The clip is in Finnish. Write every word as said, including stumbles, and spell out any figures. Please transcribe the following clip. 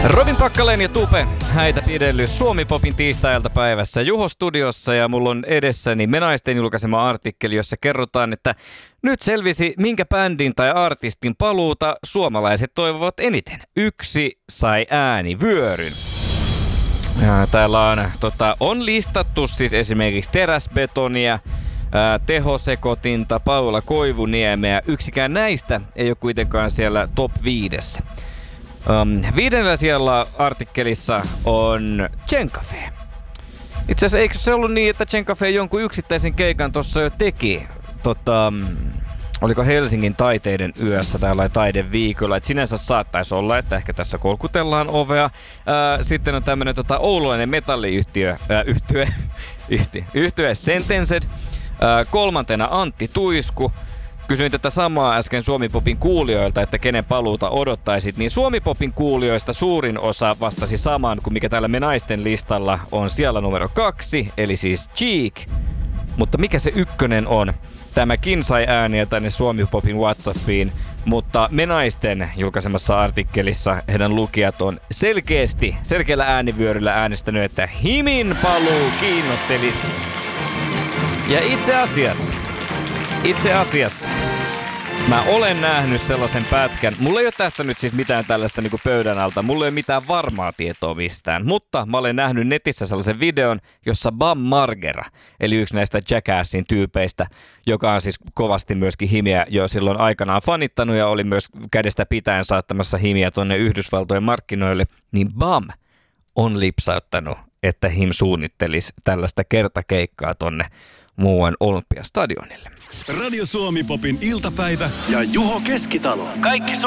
Robin Packalen ja Tupe, häitä pidellyt Suomi-popin tiistai-iltapäivässä Juho studiossa, ja mulla on edessäni Me Naisten julkaisema artikkeli, jossa kerrotaan, että nyt selvisi, minkä bändin tai artistin paluuta suomalaiset toivovat eniten. Yksi sai äänivyöryn. Ja täällä on, tota, on listattu siis esimerkiksi teräsbetonia, ää, tehosekotinta, Paula Koivuniemeä. Yksikään näistä ei ole kuitenkaan siellä top viidessä. Um, viidennellä siellä artikkelissa on Tjenkafe. Itse asiassa eikö se ollut niin, että Tjenkafe jonkun yksittäisen keikan tuossa jo teki? Tota, oliko Helsingin taiteiden yössä tai jollain taideviikolla? Et sinänsä saattaisi olla, että ehkä tässä kolkutellaan ovea. Ää, sitten on tämmönen tota, oululainen metalliyhtiö, ää, yhtye, yhtye, yhtye Sentenced. Ää, kolmantena Antti Tuisku. Kysyin tätä samaa äsken Suomi-popin kuulijoilta, että kenen paluuta odottaisit, niin Suomi-popin kuulijoista suurin osa vastasi saman kuin mikä täällä Me Naisten listalla on siellä numero kaksi, eli siis Cheek. Mutta mikä se ykkönen on? Tämäkin sai ääniä tänne Suomi-popin WhatsAppiin, mutta Me Naisten julkaisemassa artikkelissa heidän lukijat on selkeästi, selkeällä äänivyöryllä äänestänyt, että Himin paluu kiinnostelisi. Ja itse asiassa... Itse asiassa mä olen nähnyt sellaisen pätkän. Mulla ei ole tästä nyt siis mitään tällaista niinku pöydän alta. Mulla ei ole mitään varmaa tietoa mistään. Mutta mä olen nähnyt netissä sellaisen videon, jossa Bam Margera, eli yksi näistä Jackassin tyypeistä, joka on siis kovasti myöskin Himiä jo silloin aikanaan fanittanut ja oli myös kädestä pitäen saattamassa Himiä tonne Yhdysvaltojen markkinoille, niin Bam on lipsauttanut, että Him suunnittelisi tällaista kertakeikkaa tonne muuan Olympiastadionille. Radio Suomi-popin iltapäivä ja Juho Keskitalo. Kaikki